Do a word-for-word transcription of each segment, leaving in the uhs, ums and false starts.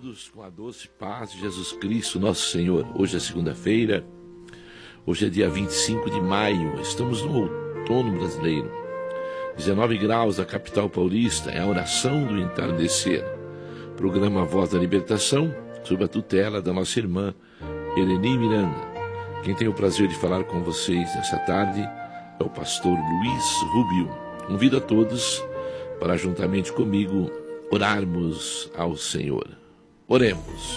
todos com a doce paz de Jesus Cristo, nosso Senhor. Hoje é segunda-feira, hoje é dia vinte e cinco de maio, estamos no outono brasileiro. dezenove graus da capital paulista, é a oração do entardecer. Programa Voz da Libertação, sob a tutela da nossa irmã Eleni Miranda. Quem tem o prazer de falar com vocês nessa tarde é o pastor Luiz Rubio. Convido a todos para, juntamente comigo, orarmos ao Senhor. Oremos.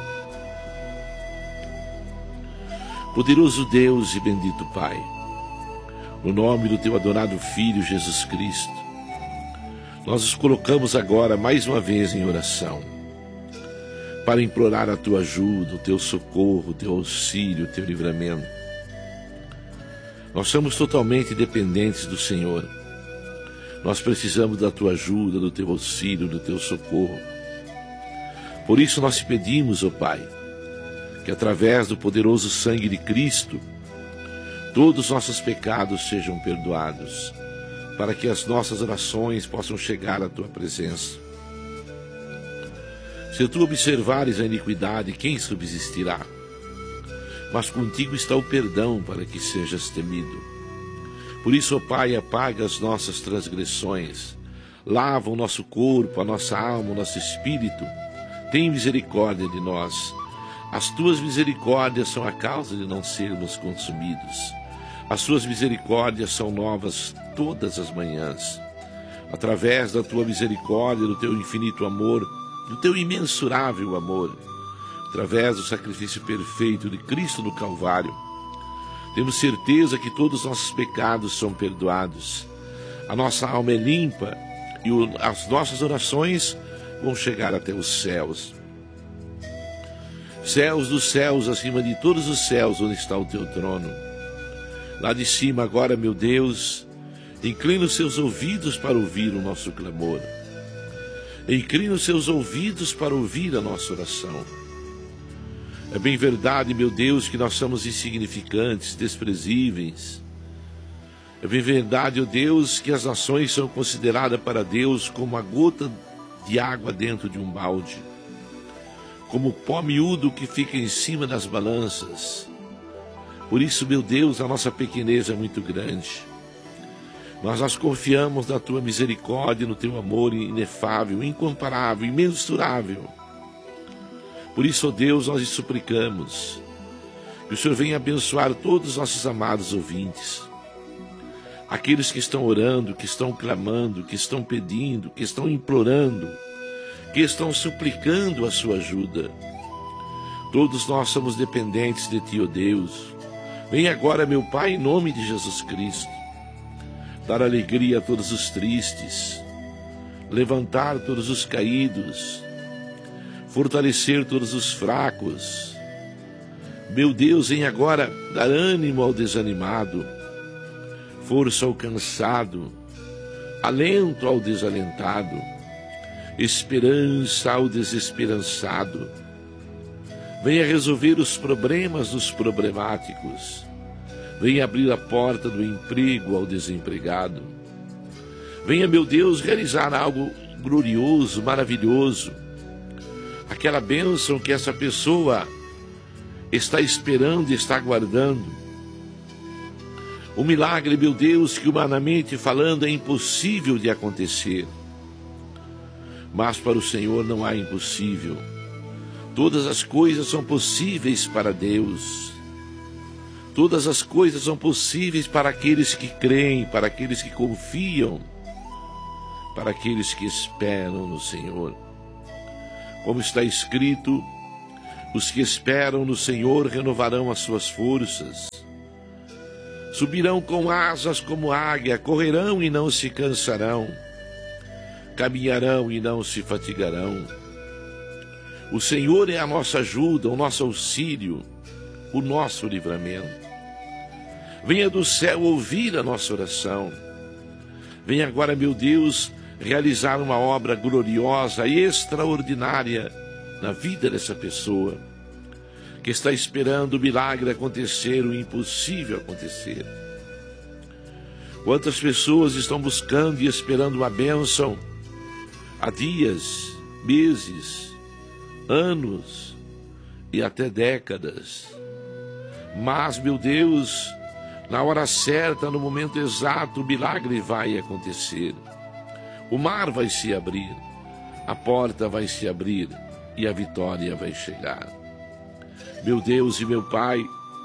Poderoso Deus e bendito Pai, no nome do Teu adorado Filho Jesus Cristo, nós nos colocamos agora mais uma vez em oração, para implorar a Tua ajuda, o Teu socorro, o Teu auxílio, o Teu livramento. Nós somos totalmente dependentes do Senhor. Nós precisamos da Tua ajuda, do Teu auxílio, do Teu socorro. Por isso nós te pedimos, ó Pai, que através do poderoso sangue de Cristo, todos os nossos pecados sejam perdoados, para que as nossas orações possam chegar à Tua presença. Se Tu observares a iniquidade, quem subsistirá? Mas contigo está o perdão para que sejas temido. Por isso, ó Pai, apaga as nossas transgressões, lava o nosso corpo, a nossa alma, o nosso espírito. Tem misericórdia de nós. As Tuas misericórdias são a causa de não sermos consumidos. As Tuas misericórdias são novas todas as manhãs. Através da Tua misericórdia, do Teu infinito amor, do Teu imensurável amor, através do sacrifício perfeito de Cristo no Calvário, temos certeza que todos os nossos pecados são perdoados. A nossa alma é limpa e o, as nossas orações vão chegar até os céus. Céus dos céus, acima de todos os céus, onde está o Teu trono. Lá de cima agora, meu Deus, inclina os seus ouvidos para ouvir o nosso clamor. Inclina os seus ouvidos para ouvir a nossa oração. É bem verdade, meu Deus, que nós somos insignificantes, desprezíveis. É bem verdade, ó Deus, que as nações são consideradas para Deus como a gota de água dentro de um balde, como o pó miúdo que fica em cima das balanças. Por isso, meu Deus, a nossa pequenez é muito grande. Nós nós confiamos na Tua misericórdia, no Teu amor inefável, incomparável, imensurável. Por isso, ó Deus, nós lhe suplicamos que o Senhor venha abençoar todos os nossos amados ouvintes, aqueles que estão orando, que estão clamando, que estão pedindo, que estão implorando, que estão suplicando a Sua ajuda. Todos nós somos dependentes de Ti, ó Deus. Venha agora, meu Pai, em nome de Jesus Cristo, dar alegria a todos os tristes, levantar todos os caídos, fortalecer todos os fracos. Meu Deus, vem agora dar ânimo ao desanimado, força ao cansado, alento ao desalentado, esperança ao desesperançado. Venha resolver os problemas dos problemáticos. Venha abrir a porta do emprego ao desempregado. Venha, meu Deus, realizar algo glorioso, maravilhoso. Aquela bênção que essa pessoa está esperando e está aguardando. O milagre, meu Deus, que humanamente falando é impossível de acontecer. Mas para o Senhor não há impossível. Todas as coisas são possíveis para Deus. Todas as coisas são possíveis para aqueles que creem, para aqueles que confiam, para aqueles que esperam no Senhor. Como está escrito, os que esperam no Senhor renovarão as suas forças. Subirão com asas como águia, correrão e não se cansarão, caminharão e não se fatigarão. O Senhor é a nossa ajuda, o nosso auxílio, o nosso livramento. Venha do céu ouvir a nossa oração. Venha agora, meu Deus, realizar uma obra gloriosa e extraordinária na vida dessa pessoa, que está esperando o milagre acontecer, o impossível acontecer. Quantas pessoas estão buscando e esperando uma bênção há dias, meses, anos e até décadas. Mas, meu Deus, na hora certa, no momento exato, o milagre vai acontecer. O mar vai se abrir, a porta vai se abrir e a vitória vai chegar. Meu Deus e meu Pai,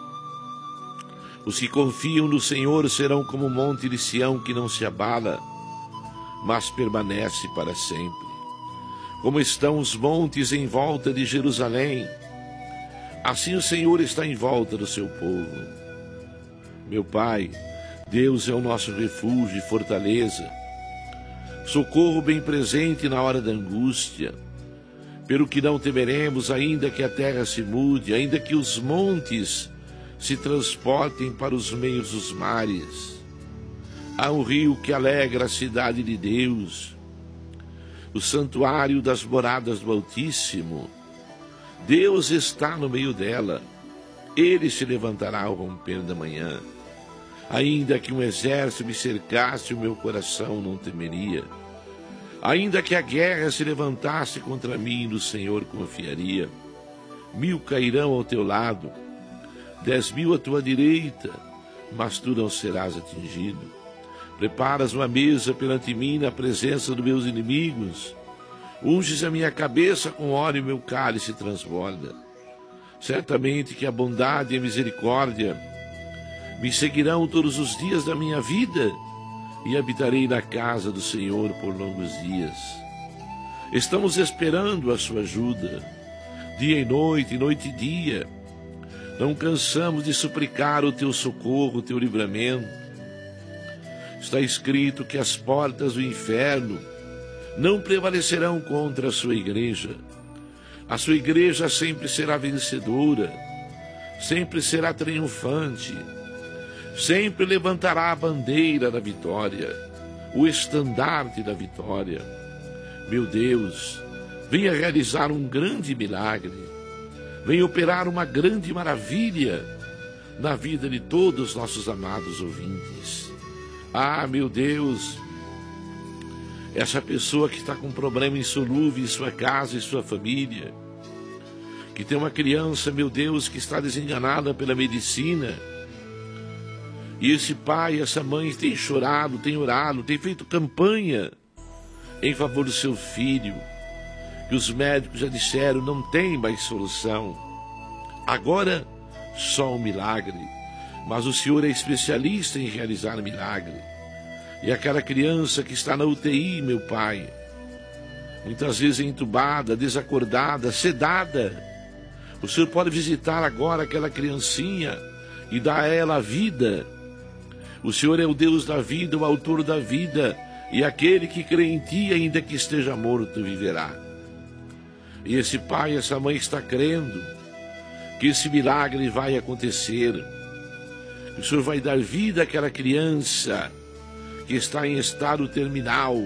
os que confiam no Senhor serão como o monte de Sião que não se abala, mas permanece para sempre. Como estão os montes em volta de Jerusalém, assim o Senhor está em volta do seu povo. Meu Pai, Deus é o nosso refúgio e fortaleza, socorro bem presente na hora da angústia. Pelo que não temeremos, ainda que a terra se mude, ainda que os montes se transportem para os meios dos mares. Há um rio que alegra a cidade de Deus, o santuário das moradas do Altíssimo. Deus está no meio dela. Ele se levantará ao romper da manhã. Ainda que um exército me cercasse, o meu coração não temeria. Ainda que a guerra se levantasse contra mim, no Senhor confiaria. Mil cairão ao teu lado, dez mil à tua direita, mas tu não serás atingido. Preparas uma mesa perante mim na presença dos meus inimigos. Unges a minha cabeça com óleo e meu cálice transborda. Certamente que a bondade e a misericórdia me seguirão todos os dias da minha vida, e habitarei na casa do Senhor por longos dias. Estamos esperando a sua ajuda, dia e noite, noite e dia. Não cansamos de suplicar o teu socorro, o teu livramento. Está escrito que as portas do inferno não prevalecerão contra a sua igreja. A sua igreja sempre será vencedora, sempre será triunfante, sempre levantará a bandeira da vitória, o estandarte da vitória. Meu Deus, venha realizar um grande milagre, venha operar uma grande maravilha na vida de todos os nossos amados ouvintes. Ah, meu Deus, essa pessoa que está com problema insolúvel em sua casa e sua família, que tem uma criança, meu Deus, que está desenganada pela medicina, e esse pai, essa mãe tem chorado, tem orado, tem feito campanha em favor do seu filho, que os médicos já disseram não tem mais solução. Agora só um milagre, mas o Senhor é especialista em realizar milagre. E aquela criança que está na U T I, meu Pai, muitas vezes entubada, desacordada, sedada, o Senhor pode visitar agora aquela criancinha e dar a ela a vida. O Senhor é o Deus da vida, o autor da vida, e aquele que crê em ti, ainda que esteja morto, viverá. E esse pai, essa mãe está crendo que esse milagre vai acontecer. O Senhor vai dar vida àquela criança que está em estado terminal.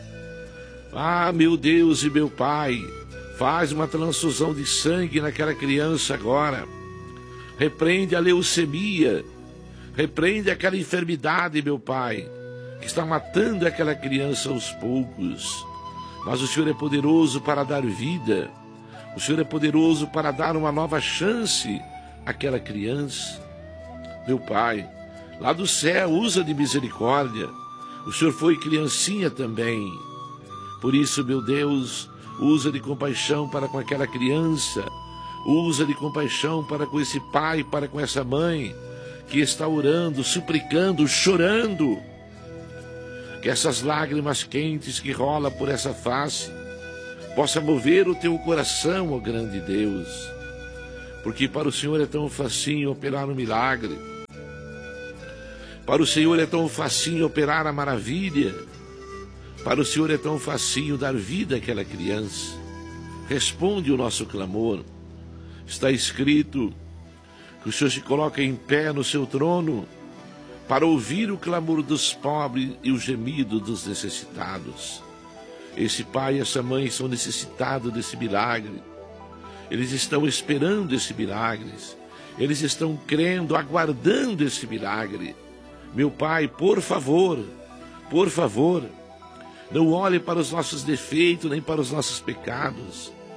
Ah, meu Deus e meu Pai, faz uma transfusão de sangue naquela criança agora. Repreende a leucemia, repreende aquela enfermidade, meu Pai, que está matando aquela criança aos poucos. Mas o Senhor é poderoso para dar vida. O Senhor é poderoso para dar uma nova chance àquela criança. Meu Pai, lá do céu, usa de misericórdia. O Senhor foi criancinha também. Por isso, meu Deus, usa de compaixão para com aquela criança. Usa de compaixão para com esse pai, para com essa mãe, que está orando, suplicando, chorando. Que essas lágrimas quentes que rolam por essa face possa mover o teu coração, ó grande Deus. Porque para o Senhor é tão facinho operar um milagre. Para o Senhor é tão facinho operar a maravilha. Para o Senhor é tão facinho dar vida àquela criança. Responde o nosso clamor. Está escrito que o Senhor se coloca em pé no seu trono para ouvir o clamor dos pobres e o gemido dos necessitados. Esse pai e essa mãe são necessitados desse milagre. Eles estão esperando esse milagre. Eles estão crendo, aguardando esse milagre. Meu Pai, por favor, por favor, não olhe para os nossos defeitos nem para os nossos pecados.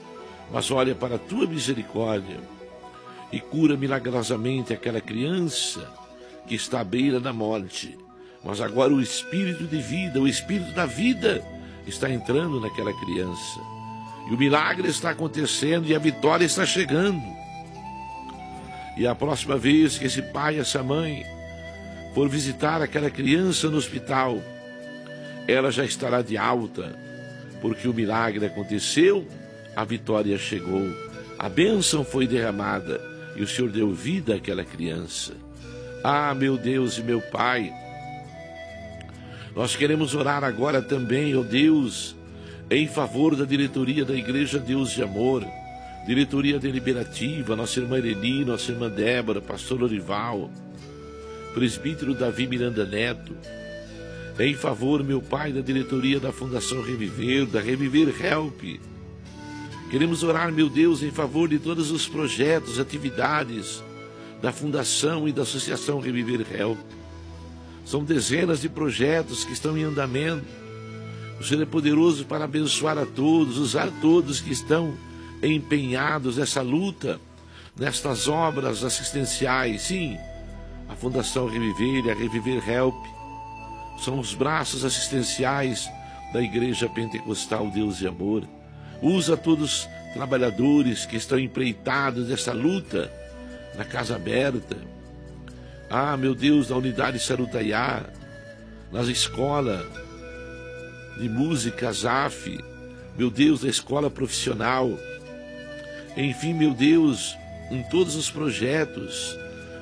mas olha para a tua misericórdia e cura milagrosamente aquela criança que está à beira da morte. Mas agora o espírito de vida, o espírito da vida está entrando naquela criança. E o milagre está acontecendo e a vitória está chegando. E a próxima vez que esse pai e essa mãe for visitar aquela criança no hospital, ela já estará de alta, porque o milagre aconteceu, a vitória chegou, a bênção foi derramada e o Senhor deu vida àquela criança. Ah, meu Deus e meu Pai, nós queremos orar agora também, ó Deus, em favor da diretoria da Igreja Deus de Amor, diretoria deliberativa, nossa irmã Eleni, nossa irmã Débora, pastor Orival, presbítero Davi Miranda Neto, em favor, meu Pai, da diretoria da Fundação Reviver, da Reviver Help. Queremos orar, meu Deus, em favor de todos os projetos, atividades da Fundação e da Associação Reviver Help. São dezenas de projetos que estão em andamento. O Senhor é poderoso para abençoar a todos, usar todos que estão empenhados nessa luta, nestas obras assistenciais. Sim, a Fundação Reviver e a Reviver Help são os braços assistenciais da Igreja Pentecostal Deus de Amor. Usa todos os trabalhadores que estão empreitados nessa luta, na Casa Aberta. Ah, meu Deus, na Unidade Sarutaiá, nas escolas de música, Z A F, meu Deus, da escola profissional. Enfim, meu Deus, em todos os projetos.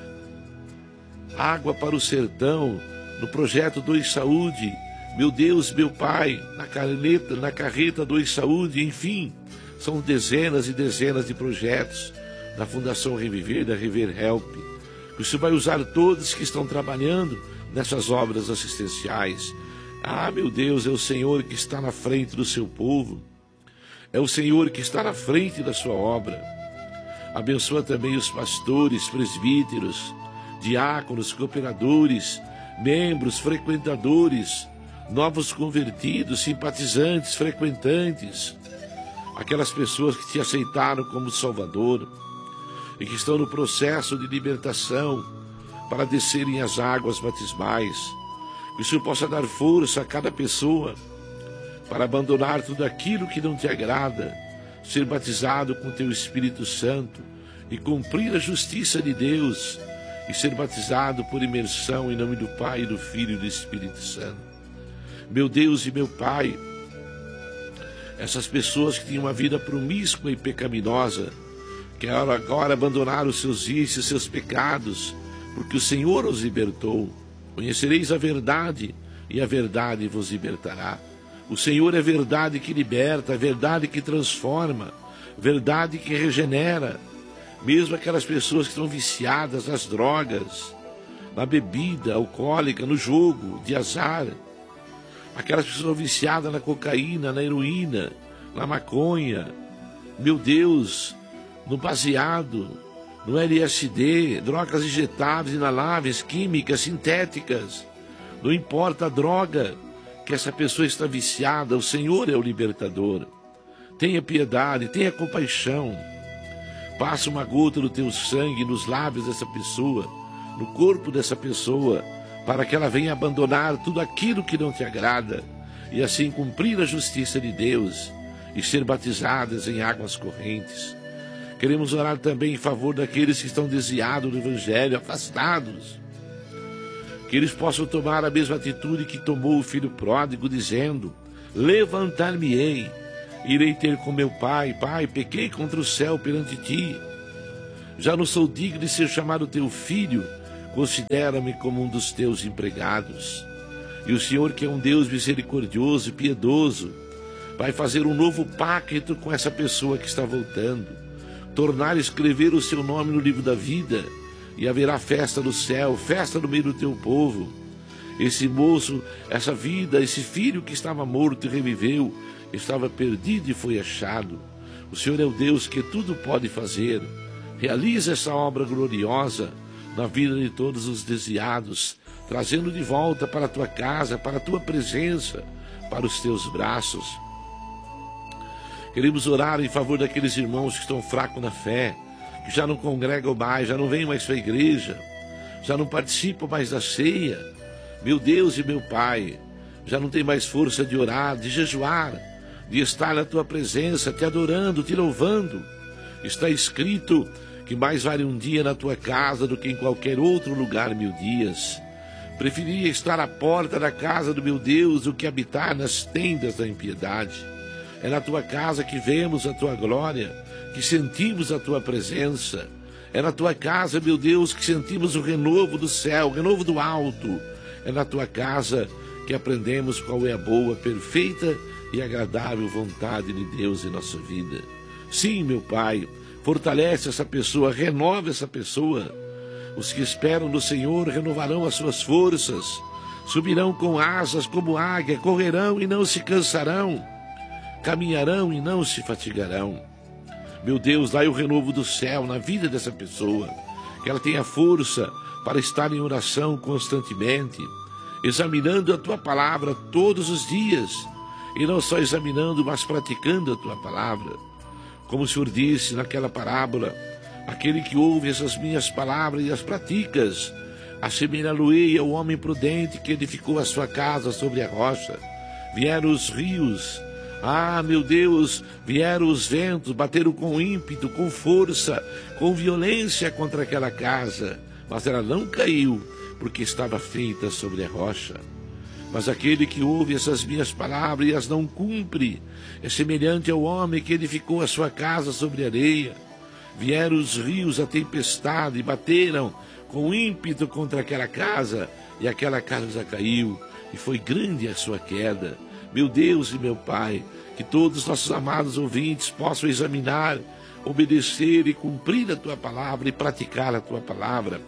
Água para o Sertão, no projeto Dois Saúde, meu Deus, meu Pai, na caneta, na carreta Dois Saúde, enfim, são dezenas e dezenas de projetos da Fundação Reviver, da Reviver Help, que o Senhor vai usar todos que estão trabalhando nessas obras assistenciais. Ah, meu Deus, é o Senhor que está na frente do seu povo, é o Senhor que está na frente da sua obra. Abençoa também os pastores, presbíteros, diáconos, cooperadores, membros, frequentadores, novos convertidos, simpatizantes, frequentantes, aquelas pessoas que te aceitaram como Salvador e que estão no processo de libertação para descerem as águas batismais. Que o Senhor possa dar força a cada pessoa para abandonar tudo aquilo que não te agrada, ser batizado com teu Espírito Santo e cumprir a justiça de Deus e ser batizado por imersão em nome do Pai, do Filho e do Espírito Santo. Meu Deus e meu Pai, essas pessoas que tinham uma vida promíscua e pecaminosa, que agora abandonaram os seus vícios, seus pecados, porque o Senhor os libertou. Conhecereis a verdade, e a verdade vos libertará. O Senhor é verdade que liberta, verdade que transforma, verdade que regenera. Mesmo aquelas pessoas que estão viciadas nas drogas, na bebida alcoólica, no jogo de azar, aquelas pessoas viciadas na cocaína, na heroína, na maconha, meu Deus, no baseado, no L S D, drogas injetáveis, inaláveis, químicas, sintéticas, não importa a droga que essa pessoa está viciada, o Senhor é o libertador. Tenha piedade, tenha compaixão. Passa uma gota do teu sangue nos lábios dessa pessoa, no corpo dessa pessoa, para que ela venha abandonar tudo aquilo que não te agrada e assim cumprir a justiça de Deus e ser batizadas em águas correntes. Queremos orar também em favor daqueles que estão desviados do Evangelho, afastados, que eles possam tomar a mesma atitude que tomou o filho pródigo, dizendo: levantar-me-ei, irei ter com meu pai. Pai, pequei contra o céu perante ti, já não sou digno de ser chamado teu filho, considera-me como um dos teus empregados. E o Senhor, que é um Deus misericordioso e piedoso, vai fazer um novo pacto com essa pessoa que está voltando, tornar a escrever o seu nome no livro da vida, e haverá festa no céu, festa no meio do teu povo. Esse moço, essa vida, esse filho que estava morto e reviveu, estava perdido e foi achado. O Senhor é o Deus que tudo pode fazer. Realiza essa obra gloriosa na vida de todos os desviados, trazendo de volta para a tua casa, para a tua presença, para os teus braços. Queremos orar em favor daqueles irmãos que estão fracos na fé, que já não congregam mais, já não vêm mais para a igreja, já não participam mais da ceia. Meu Deus e meu Pai, já não tem mais força de orar, de jejuar, de estar na tua presença, te adorando, te louvando. Está escrito que mais vale um dia na tua casa do que em qualquer outro lugar mil dias. Preferia estar à porta da casa do meu Deus do que habitar nas tendas da impiedade. É na tua casa que vemos a tua glória, que sentimos a tua presença. É na tua casa, meu Deus, que sentimos o renovo do céu, o renovo do alto. É na tua casa que aprendemos qual é a boa, perfeita e agradável vontade de Deus em nossa vida. Sim, meu Pai, fortalece essa pessoa, renova essa pessoa. Os que esperam no Senhor renovarão as suas forças, subirão com asas como águia, correrão e não se cansarão, caminharão e não se fatigarão. Meu Deus, dai o renovo do céu na vida dessa pessoa, que ela tenha força para estar em oração constantemente, examinando a tua palavra todos os dias, e não só examinando, mas praticando a tua palavra. Como o Senhor disse naquela parábola, aquele que ouve essas minhas palavras e as praticas, assemelhá-lo-ei ao homem prudente que edificou a sua casa sobre a rocha. Vieram os rios, ah, meu Deus, vieram os ventos, bateram com ímpeto, com força, com violência contra aquela casa, mas ela não caiu, porque estava feita sobre a rocha. Mas aquele que ouve essas minhas palavras e as não cumpre, é semelhante ao homem que edificou a sua casa sobre areia. Vieram os rios, a tempestade, e bateram com ímpeto contra aquela casa, e aquela casa caiu, e foi grande a sua queda. Meu Deus e meu Pai, que todos os nossos amados ouvintes possam examinar, obedecer e cumprir a tua palavra e praticar a tua palavra,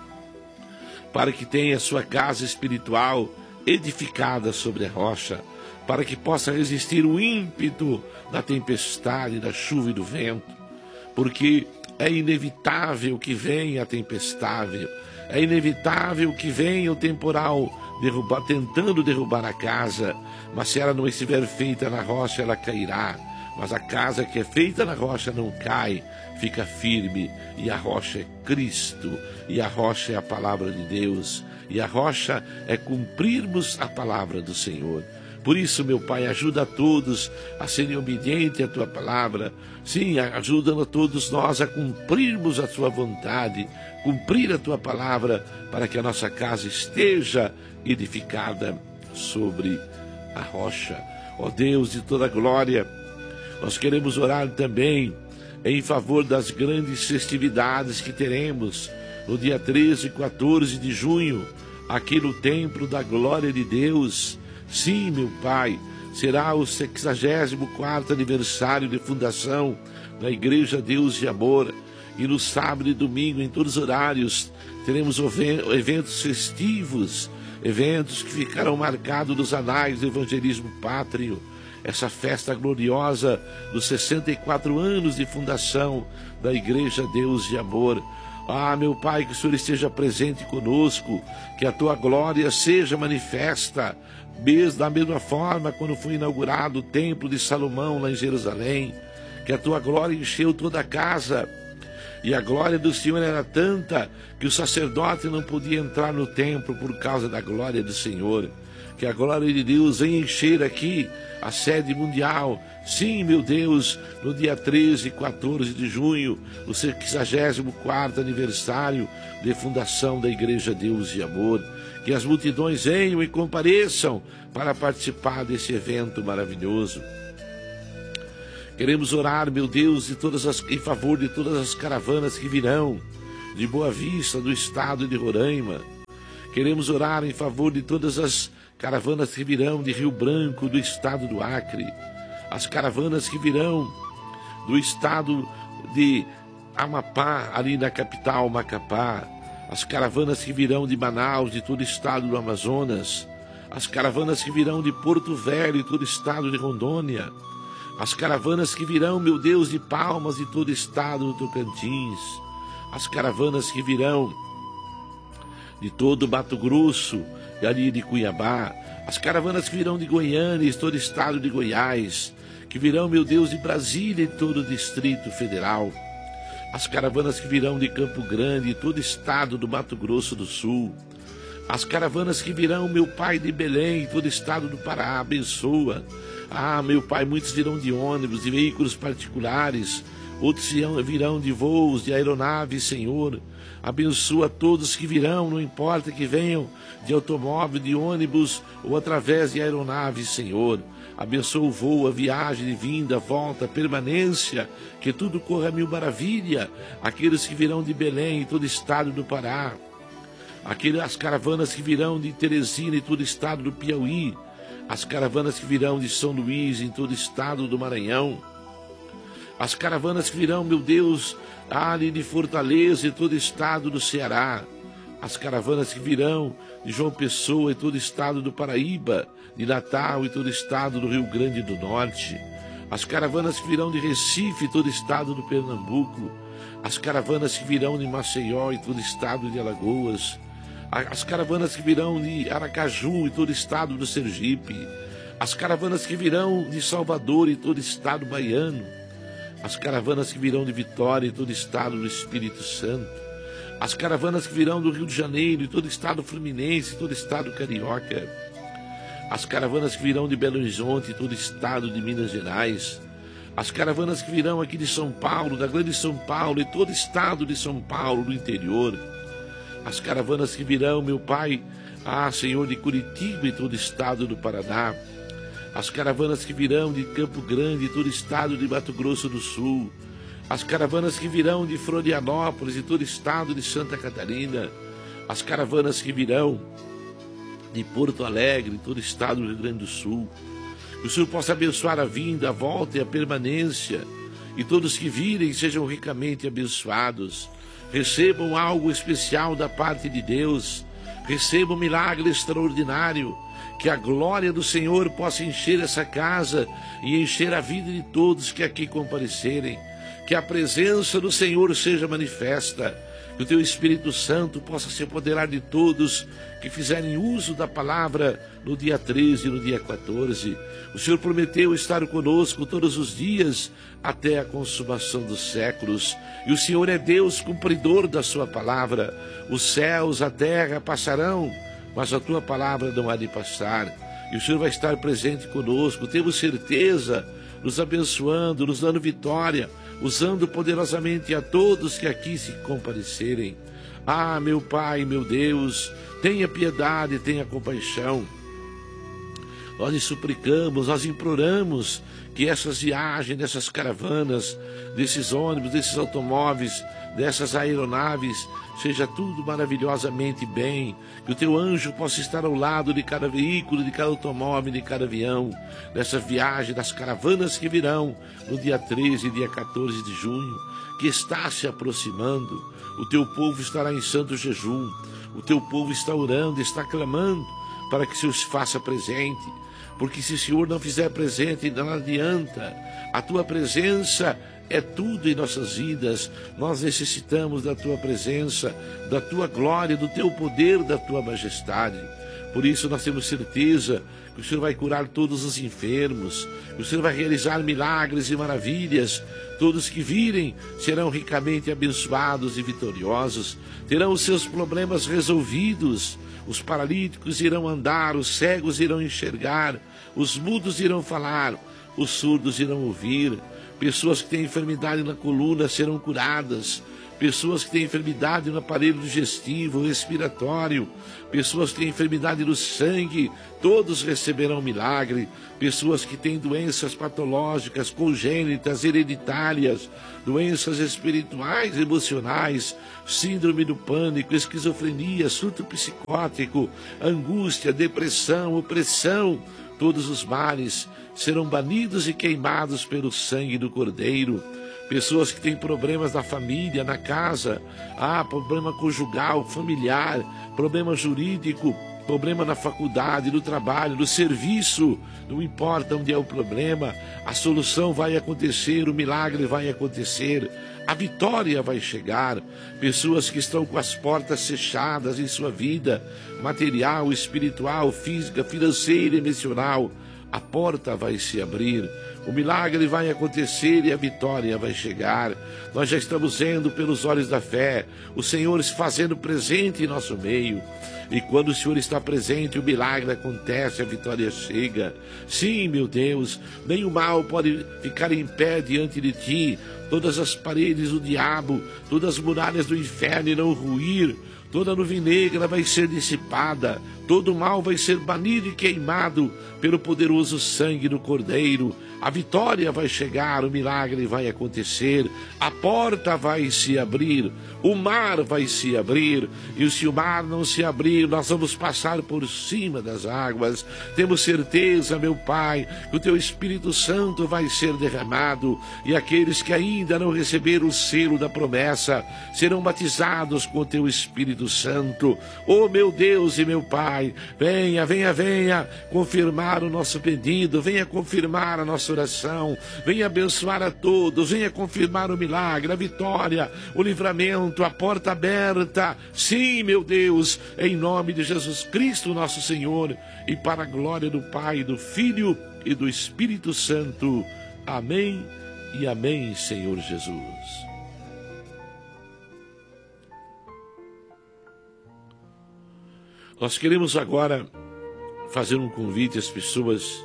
para que tenha a sua casa espiritual edificada sobre a rocha, para que possa resistir o ímpeto da tempestade, da chuva e do vento, porque é inevitável que venha a tempestade, é inevitável que venha o temporal derrubar, tentando derrubar a casa, mas se ela não estiver feita na rocha, ela cairá. Mas a casa que é feita na rocha não cai, fica firme, e a rocha é Cristo, e a rocha é a palavra de Deus, e a rocha é cumprirmos a palavra do Senhor. Por isso, meu Pai, ajuda a todos a serem obedientes à tua palavra. Sim, ajuda a todos nós a cumprirmos a tua vontade, cumprir a tua palavra, para que a nossa casa esteja edificada sobre a rocha. Ó Deus de toda glória, nós queremos orar também em favor das grandes festividades que teremos no dia treze e quatorze de junho, aqui no Templo da Glória de Deus. Sim, meu Pai, será o sexagésimo quarto aniversário de fundação da Igreja Deus de Amor, e no sábado e domingo, em todos os horários, teremos eventos festivos, eventos que ficarão marcados nos anais do evangelismo pátrio, essa festa gloriosa dos sessenta e quatro anos de fundação da Igreja Deus de Amor. Ah, meu Pai, que o Senhor esteja presente conosco, que a tua glória seja manifesta, mesmo da mesma forma quando foi inaugurado o Templo de Salomão lá em Jerusalém, que a tua glória encheu toda a casa, e a glória do Senhor era tanta que o sacerdote não podia entrar no templo por causa da glória do Senhor. Que a glória de Deus venha encher aqui a sede mundial. Sim, meu Deus, no dia treze e quatorze de junho, no sexagésimo quarto aniversário de fundação da Igreja Deus de Amor, que as multidões venham e compareçam para participar desse evento maravilhoso. Queremos orar, meu Deus, de todas as, em favor de todas as caravanas que virão de Boa Vista, do estado de Roraima. Queremos orar em favor de todas as caravanas que virão de Rio Branco, do estado do Acre. As caravanas que virão do estado de Amapá, ali na capital, Macapá. As caravanas que virão de Manaus, de todo o estado do Amazonas. As caravanas que virão de Porto Velho, de todo o estado de Rondônia. As caravanas que virão, meu Deus, de Palmas, de todo o estado do Tocantins. As caravanas que virão de todo o Mato Grosso, e ali de Cuiabá. As caravanas que virão de Goiânia, de todo o estado de Goiás. que virão, meu Deus, de Brasília e todo o Distrito Federal, as caravanas que virão de Campo Grande e todo o estado do Mato Grosso do Sul, as caravanas que virão, meu Pai, de Belém e todo o estado do Pará, abençoa. Ah, meu Pai, muitos virão de ônibus, de veículos particulares, outros virão de voos, de aeronaves, Senhor. Abençoa todos que virão, não importa que venham de automóvel, de ônibus ou através de aeronaves, Senhor. Abençoa o voo, a viagem, de vinda, volta, permanência, que tudo corra a mil maravilha. Aqueles que virão de Belém e todo o estado do Pará, aquelas as caravanas que virão de Teresina e todo o estado do Piauí, as caravanas que virão de São Luís em todo o estado do Maranhão, as caravanas que virão, meu Deus, ali de Fortaleza e todo o estado do Ceará, as caravanas que virão de João Pessoa e todo o estado do Paraíba, de Natal e todo o estado do Rio Grande do Norte, as caravanas que virão de Recife e todo o estado do Pernambuco, as caravanas que virão de Maceió e todo o estado de Alagoas, as caravanas que virão de Aracaju e todo o estado do Sergipe, as caravanas que virão de Salvador e todo o estado baiano, as caravanas que virão de Vitória e todo o estado do Espírito Santo, as caravanas que virão do Rio de Janeiro e todo o estado fluminense e todo o estado carioca, as caravanas que virão de Belo Horizonte e todo o estado de Minas Gerais, as caravanas que virão aqui de São Paulo, da grande São Paulo e todo o estado de São Paulo, do interior, as caravanas que virão, meu Pai, ah, Senhor, de Curitiba e todo o estado do Paraná, as caravanas que virão de Campo Grande e todo o estado de Mato Grosso do Sul, as caravanas que virão de Florianópolis e todo o estado de Santa Catarina, as caravanas que virão de Porto Alegre e todo o estado do Rio Grande do Sul. Que o Senhor possa abençoar a vinda, a volta e a permanência, e todos que virem sejam ricamente abençoados, recebam algo especial da parte de Deus, recebam um milagre extraordinário, que a glória do Senhor possa encher essa casa e encher a vida de todos que aqui comparecerem, que a presença do Senhor seja manifesta, que o Teu Espírito Santo possa se apoderar de todos que fizerem uso da palavra no dia treze e no dia quatorze. O Senhor prometeu estar conosco todos os dias até a consumação dos séculos, e o Senhor é Deus cumpridor da sua palavra. Os céus, a terra passarão, mas a Tua palavra não há de passar, e o Senhor vai estar presente conosco, temos certeza, nos abençoando, nos dando vitória, usando poderosamente a todos que aqui se comparecerem. Ah, meu Pai, meu Deus, tenha piedade, tenha compaixão. Nós lhe suplicamos, nós imploramos que essas viagens, dessas caravanas, desses ônibus, desses automóveis, dessas aeronaves, seja tudo maravilhosamente bem, que o Teu anjo possa estar ao lado de cada veículo, de cada automóvel, de cada avião, nessa viagem das caravanas que virão no dia treze e dia quatorze de junho, que está se aproximando. O Teu povo estará em santo jejum, o Teu povo está orando, está clamando para que o Senhor se faça presente, porque se o Senhor não fizer presente, não adianta. A Tua presença é tudo em nossas vidas. Nós necessitamos da Tua presença, da Tua glória, do Teu poder, da Tua majestade. Por isso nós temos certeza que o Senhor vai curar todos os enfermos, que o Senhor vai realizar milagres e maravilhas. Todos que virem serão ricamente abençoados e vitoriosos, terão os seus problemas resolvidos. Os paralíticos irão andar, os cegos irão enxergar, os mudos irão falar, os surdos irão ouvir. Pessoas que têm enfermidade na coluna serão curadas. Pessoas que têm enfermidade no aparelho digestivo, respiratório, pessoas que têm enfermidade no sangue, todos receberão milagre. Pessoas que têm doenças patológicas, congênitas, hereditárias, doenças espirituais, emocionais, síndrome do pânico, esquizofrenia, surto psicótico, angústia, depressão, opressão, todos os males serão banidos e queimados pelo sangue do Cordeiro. Pessoas que têm problemas na família, na casa, ah, problema conjugal, familiar, problema jurídico, problema na faculdade, no trabalho, no serviço, não importa onde é o problema, a solução vai acontecer, o milagre vai acontecer, a vitória vai chegar. Pessoas que estão com as portas fechadas em sua vida, material, espiritual, física, financeira e emocional, a porta vai se abrir, o milagre vai acontecer e a vitória vai chegar. Nós já estamos vendo pelos olhos da fé o Senhor se fazendo presente em nosso meio. E quando o Senhor está presente, o milagre acontece, a vitória chega. Sim, meu Deus, nenhum mal pode ficar em pé diante de ti. Todas as paredes do diabo, todas as muralhas do inferno irão ruir. Toda nuvem negra vai ser dissipada, todo mal vai ser banido e queimado pelo poderoso sangue do Cordeiro. A vitória vai chegar, o milagre vai acontecer, a porta vai se abrir, o mar vai se abrir, e se o mar não se abrir, nós vamos passar por cima das águas. Temos certeza, meu Pai, que o Teu Espírito Santo vai ser derramado, e aqueles que ainda não receberam o selo da promessa serão batizados com o Teu Espírito Santo. Oh, meu Deus e meu Pai, venha, venha, venha confirmar o nosso pedido, venha confirmar a nossa oração, venha abençoar a todos, venha confirmar o milagre, a vitória, o livramento, a porta aberta. Sim, meu Deus, em nome de Jesus Cristo, nosso Senhor, e para a glória do Pai, do Filho e do Espírito Santo. Amém e amém, Senhor Jesus. Nós queremos agora fazer um convite às pessoas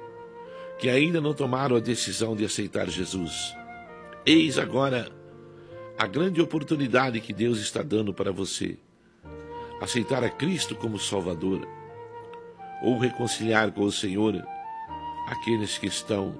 que ainda não tomaram a decisão de aceitar Jesus. Eis agora a grande oportunidade que Deus está dando para você. Aceitar a Cristo como Salvador, ou reconciliar com o Senhor aqueles que estão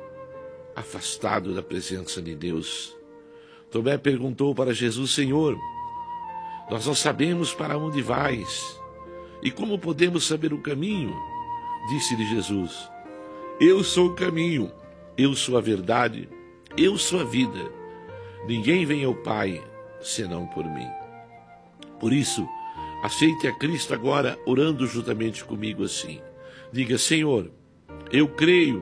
afastados da presença de Deus. Tomé perguntou para Jesus: Senhor, nós não sabemos para onde vais, e como podemos saber o caminho? Disse-lhe Jesus: Eu sou o caminho, eu sou a verdade, eu sou a vida. Ninguém vem ao Pai senão por mim. Por isso, aceite a Cristo agora, orando juntamente comigo assim. Diga: Senhor, eu creio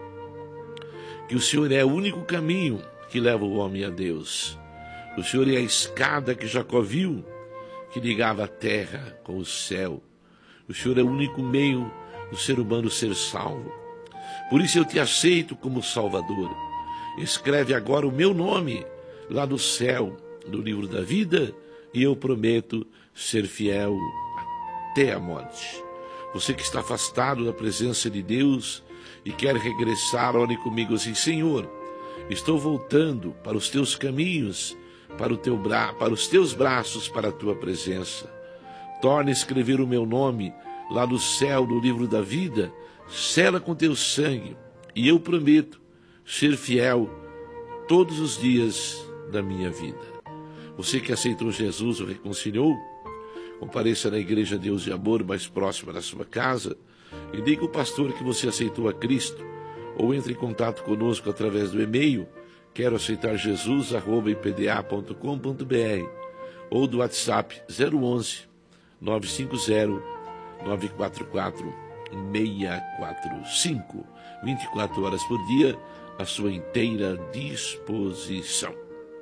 que o Senhor é o único caminho que leva o homem a Deus. O Senhor é a escada que Jacó viu, que ligava a terra com o céu. O Senhor é o único meio do ser humano ser salvo. Por isso eu te aceito como Salvador. Escreve agora o meu nome lá no céu, no livro da vida, e eu prometo ser fiel até a morte. Você que está afastado da presença de Deus e quer regressar, ore comigo assim: Senhor, estou voltando para os teus caminhos, para, o teu bra... para os teus braços, para a tua presença. Torna a escrever o meu nome lá no céu, no livro da vida, sela com teu sangue, e eu prometo ser fiel todos os dias da minha vida. Você que aceitou Jesus ou reconciliou, compareça na Igreja Deus de Amor mais próxima da sua casa e diga ao pastor que você aceitou a Cristo, ou entre em contato conosco através do e-mail quero aceitar Jesus arroba i p d a ponto com ponto b r ou do WhatsApp zero onze, nove cinco zero, nove quatro quatro, seis quatro cinco. vinte e quatro horas por dia, à sua inteira disposição.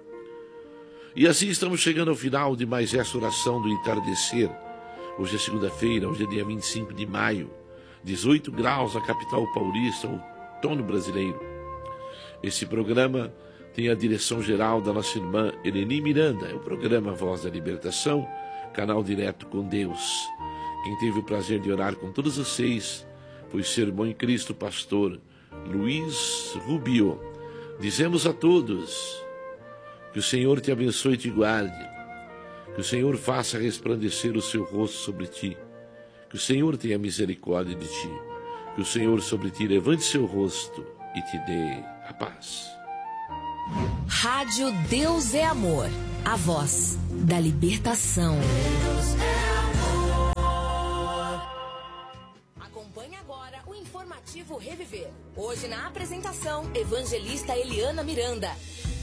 E assim estamos chegando ao final de mais essa oração do entardecer. Hoje é segunda-feira, hoje é dia vinte e cinco de maio, dezoito graus na capital paulista, outono brasileiro. Esse programa tem a direção geral da nossa irmã Eleni Miranda, é o programa Voz da Libertação, canal direto com Deus. Quem teve o prazer de orar com todos vocês foi o seu irmão em Cristo, pastor Luiz Rubio. Dizemos a todos que o Senhor te abençoe e te guarde, que o Senhor faça resplandecer o seu rosto sobre ti, que o Senhor tenha misericórdia de ti, que o Senhor sobre ti levante seu rosto e te dê a paz. Rádio Deus é Amor, a voz da libertação. Deus é amor. Acompanhe agora o informativo Reviver. Hoje na apresentação, evangelista Eliana Miranda.